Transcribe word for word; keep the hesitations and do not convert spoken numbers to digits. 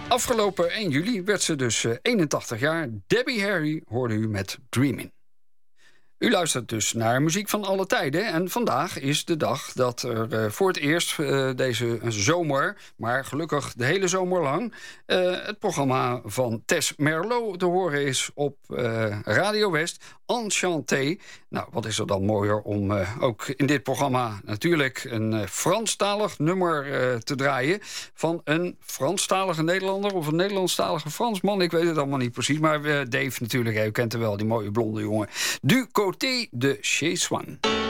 Afgelopen één juli werd ze dus uh, eenentachtig jaar. Debbie Harry hoorde u met Dreamin'. U luistert dus naar muziek van alle tijden. En vandaag is de dag dat er uh, voor het eerst uh, deze zomer, maar gelukkig de hele zomer lang, uh, het programma van Tess Merlot te horen is op uh, Radio West. Enchanté. Nou, wat is er dan mooier om uh, ook in dit programma natuurlijk een uh, Franstalig nummer uh, te draaien van een Franstalige Nederlander of een Nederlandstalige Fransman. Ik weet het allemaal niet precies, maar uh, Dave natuurlijk, hè, u kent hem wel, die mooie blonde jongen. Du côté de chez Swan.